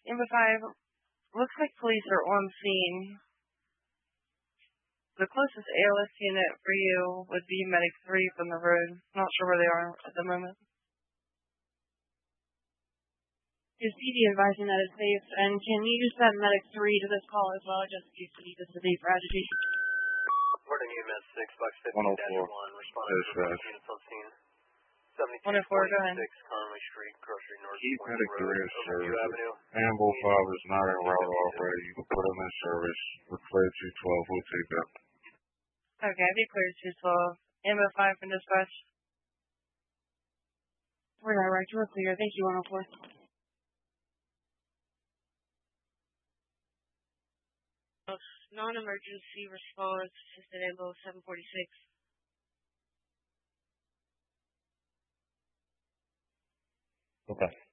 Amber 5, looks like police are on scene. The closest ALS unit for you would be Medic 3 from the road. Not sure where they are at the moment. Is PD advising that it's safe? And can you send Medic 3 to this call as well, just in case we need this to be for agitation? Reporting EMS 6, Box 104. 15-1, responding to units on scene. 104, go ahead. 7226 Conley Street, Grocery North. Keep Medic 3 in service. Avenue. Amble 5 is not en route already. You can put him in service. We're clear 212. We'll take that. Okay, I'd be clear 212. Amber 5 from dispatch. We're direct. We're clear. Thank you, 104. Non-emergency response, assisted ambulance 746. Okay.